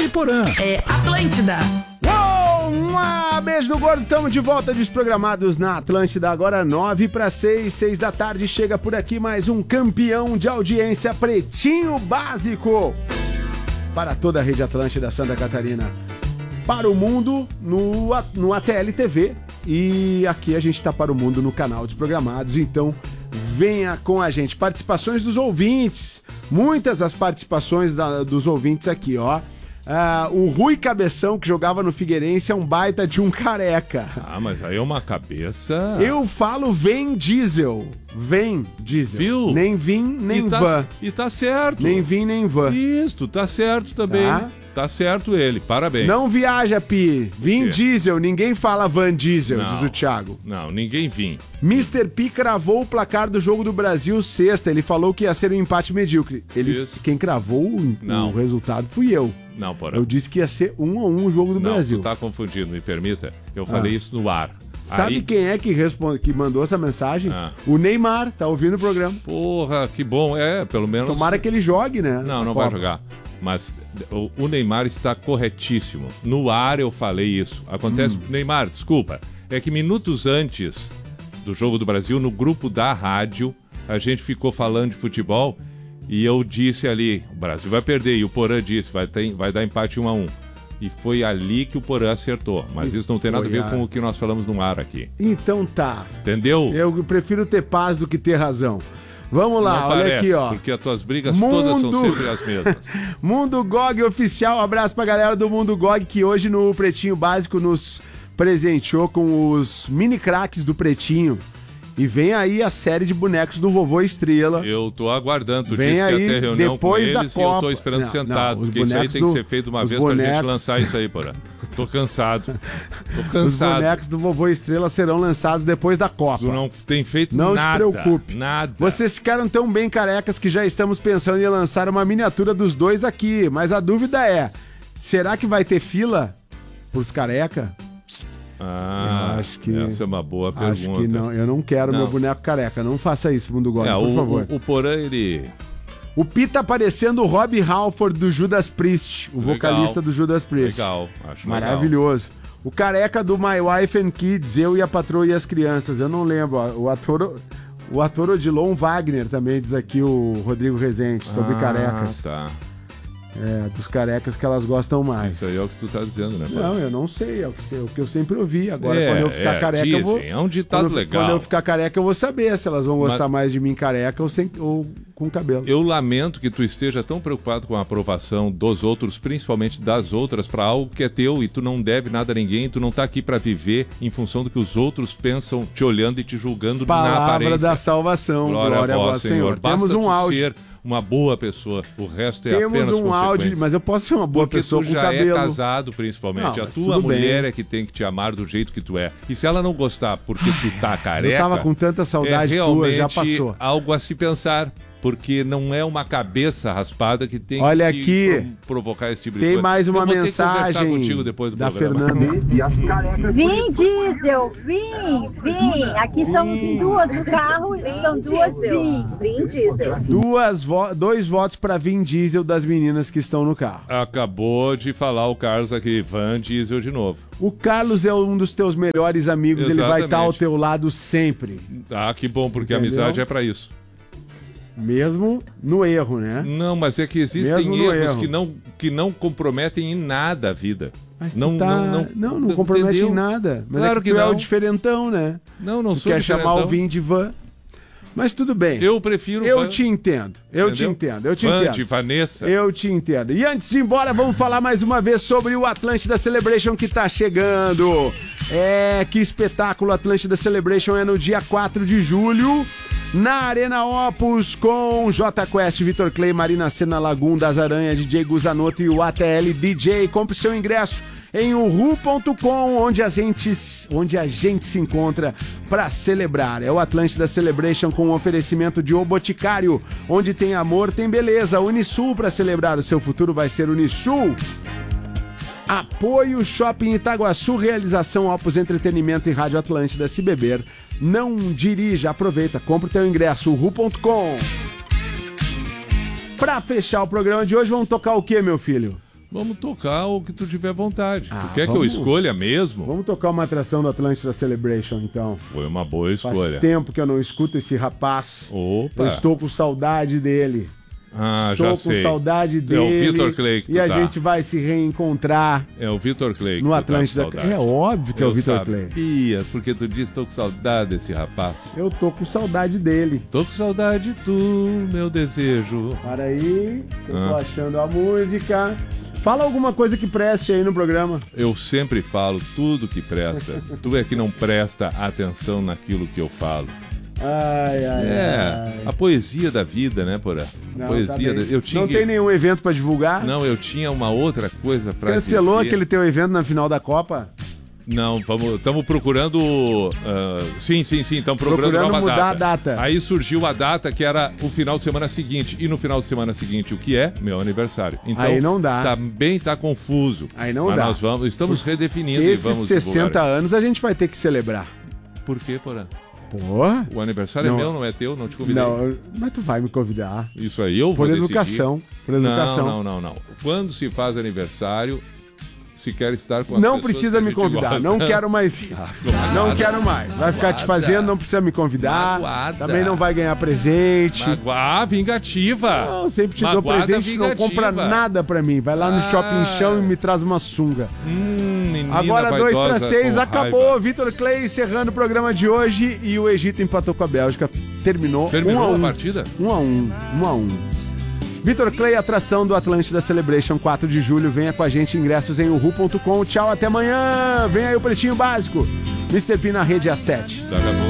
e Porã. É Atlântida. Beijo do gordo, estamos de volta desprogramados na Atlântida, agora 9:06, 6 da tarde, chega por aqui mais um campeão de audiência, Pretinho Básico, para toda a rede Atlântida Santa Catarina, para o mundo no ATL TV, e aqui a gente está para o mundo no canal Desprogramados, então venha com a gente. Participações dos ouvintes, muitas as participações dos ouvintes aqui, ó. O Rui Cabeção, que jogava no Figueirense, é um baita de um careca. Ah, mas aí é uma cabeça... Eu falo vem diesel. Vem diesel. Viu? Nem vim, nem van. E tá certo. Nem vim, nem van. Isso, tá certo também. Tá certo ele, parabéns. Não viaja, Pi. Vim diesel, ninguém fala van diesel, não, diz o Thiago. Não, ninguém vim. Mr. P cravou o placar do jogo do Brasil sexta. Ele falou que ia ser um empate medíocre. Quem cravou o resultado fui eu. Não, porra. Eu disse que ia ser 1-1 o jogo do Brasil. Não, tu tá confundindo, me permita. Eu falei isso no ar. Sabe quem é que mandou essa mensagem? O Neymar, tá ouvindo o programa. Porra, que bom. Pelo menos... Tomara que ele jogue, né? Não vai jogar. Mas o Neymar está corretíssimo. No ar eu falei isso. Acontece... Neymar, desculpa. É que minutos antes do jogo do Brasil, no grupo da rádio, a gente ficou falando de futebol e eu disse ali, o Brasil vai perder. E o Porã disse, vai dar empate 1-1. E foi ali que o Porã acertou. Mas isso não tem nada a ver com o que nós falamos no ar aqui. Então tá. Entendeu? Eu prefiro ter paz do que ter razão. Vamos lá, olha aqui, ó. Porque as tuas brigas todas são sempre as mesmas. Mundo GOG Oficial, um abraço pra galera do Mundo GOG, que hoje no Pretinho Básico nos presenteou com os mini craques do Pretinho. E vem aí a série de bonecos do Vovô Estrela. Eu tô aguardando, tu vem disse que ia ter reunião com eles da e Copa. eu tô esperando sentado, porque isso aí tem que ser feito uma vez pra gente lançar isso aí, porra. Tô cansado. Os bonecos do Vovô Estrela serão lançados depois da Copa. Tu não tem feito nada. Não te preocupe. Nada. Vocês ficaram tão bem carecas que já estamos pensando em lançar uma miniatura dos dois aqui. Mas a dúvida é, será que vai ter fila pros careca? Eu acho que essa é uma boa pergunta. Acho que não, eu não quero meu boneco careca. Não faça isso, Mundo GOG, por favor. O Porã, ele... O Pi tá parecendo o Rob Halford do Judas Priest, o vocalista do Judas Priest. Legal, acho maravilhoso. Legal. O careca do My Wife and Kids, Eu e a Patroa e as Crianças. Eu não lembro, o ator Odilon Wagner também diz aqui o Rodrigo Rezende, sobre carecas. Tá. Dos carecas que elas gostam mais. Isso aí é o que tu tá dizendo, né? Não, eu não sei, é o que eu sempre ouvi. Agora, quando eu ficar careca, dizem, eu vou... É um ditado legal. Quando eu ficar careca, eu vou saber se elas vão gostar mais de mim careca ou com cabelo. Eu lamento que tu esteja tão preocupado com a aprovação dos outros, principalmente das outras, pra algo que é teu e tu não deve nada a ninguém, tu não tá aqui pra viver em função do que os outros pensam, te olhando e te julgando na aparência. Palavra da salvação, glória a vós, Senhor. Temos um áudio. Uma boa pessoa, o resto é apenas consequência. Temos um áudio, mas eu posso ser uma boa pessoa com cabelo. Porque tu já é casado, principalmente. A tua mulher é que tem que te amar do jeito que tu é. E se ela não gostar porque tu tá careca... Eu tava com tanta saudade tua, já passou. Algo a se pensar. Porque não é uma cabeça raspada que tem que provocar esse tipo de coisa. Tem mais uma mensagem contigo depois do da programa. Fernanda. Vim, diesel, vim. Aqui somos em duas no carro, são duas Vim diesel. Dois votos para Vin Diesel das meninas que estão no carro. Acabou de falar o Carlos aqui, Van Diesel de novo. O Carlos é um dos teus melhores amigos, Exatamente. Ele vai estar ao teu lado sempre. Ah, que bom, porque Entendeu? A amizade é para isso. Mesmo no erro, né? Não, mas é que existem erros que não comprometem em nada a vida. Mas não compromete entendeu? Em nada. Mas claro é que tu é o diferentão, né? Não tu sou quer diferentão. chamar o Vin de Van. Mas tudo bem. Eu prefiro Eu te entendo. Eu te entendo. Van de Vanessa. Eu te entendo. E antes de ir embora, vamos falar mais uma vez sobre o Atlântida Celebration que tá chegando. Que espetáculo. Atlântida Celebration é no dia 4 de julho. Na Arena Opus, com J Quest, Vitor Clay, Marina Sena, Lagum, Das Aranha, DJ Guzanoto e o ATL DJ. Compre seu ingresso em uhu.com, onde a gente se encontra para celebrar. É o Atlântida Celebration com um oferecimento de O Boticário, onde tem amor, tem beleza. Unisul, para celebrar o seu futuro vai ser Unisul. Apoio Shopping Itaguaçu, realização Opus Entretenimento e Rádio Atlântida. Se beber, não dirija, aproveita, compra o teu ingresso, uhu.com. Pra fechar o programa de hoje, vamos tocar o quê, meu filho? Vamos tocar o que tu tiver vontade. Ah, tu quer que eu escolha mesmo? Vamos tocar uma atração do Atlântida Celebration, então. Foi uma boa escolha. Faz tempo que eu não escuto esse rapaz. Opa! Eu estou com saudade dele. Ah, Estou já com sei. saudade É dele. o Vitor Clay que tu E a tá. gente vai se reencontrar É o Vitor Clay que no tu Atlântida. tá com saudade. É óbvio que é o Eu Vitor Clay. sabia, porque tu disse, tô com saudade desse rapaz. Eu tô com saudade dele. Tô com saudade de tu, meu desejo. Para aí, eu tô Ah. achando a música. Fala alguma coisa que preste aí no programa. Eu sempre falo tudo que presta. Tu é que não presta atenção naquilo que eu falo. Ai, ai, ai. A poesia da vida, né, Porã? Não, Poesia tá bem. eu tinha Não que... tem nenhum evento pra divulgar? Não, eu tinha uma outra coisa pra Cancelou dizer. aquele teu evento na final da Copa? Não, estamos procurando. Sim, estamos procurando nova mudar a data. data. Aí surgiu a data que era o final de semana seguinte. E no final de semana seguinte, o que é? Meu aniversário. Então, Aí não dá. Também tá confuso. Aí não Mas dá. nós estamos redefinindo Esses e vamos 60 divulgar. anos a gente vai ter que celebrar. Por quê, Porã? Porra? O aniversário Não. é meu, não é teu, não te convidei. Não, mas tu vai me convidar. Isso aí eu Por vou educação. Por educação. Não. Quando se faz aniversário, se quer estar com as Não pessoas precisa que a me gente convidar. gosta. Não quero mais ir. ficou magoada. Não quero mais. Vai ficar te Magoada. fazendo, não precisa me convidar. Magoada. Também não vai ganhar presente. Vingativa. Não, sempre te dou Magoada presente, não vingativa. compra nada pra mim. Vai lá no Shopping Chão e me traz uma sunga. Menina Agora vaidosa 2-6, com acabou. raiva. Vitor Clay encerrando o programa de hoje e o Egito empatou com a Bélgica. Terminou 1-1. A partida? 1-1. Vitor Clay, atração do Atlântida Celebration 4 de julho. Venha com a gente, ingressos em uhu.com. Tchau, até amanhã. Vem aí o Pretinho Básico. Mr. P na rede A7. Daqui a pouco